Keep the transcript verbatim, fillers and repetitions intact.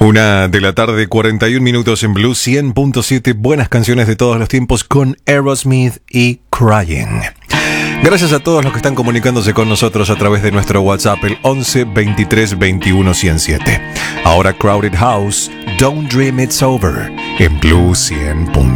Una de la tarde, cuarenta y un minutos en Blue cien punto siete. Buenas canciones de todos los tiempos con Aerosmith y Crying. Gracias a todos los que están comunicándose con nosotros a través de nuestro WhatsApp, el once veintitrés veintiuno ciento siete. Ahora Crowded House, Don't Dream It's Over, en Blue cien.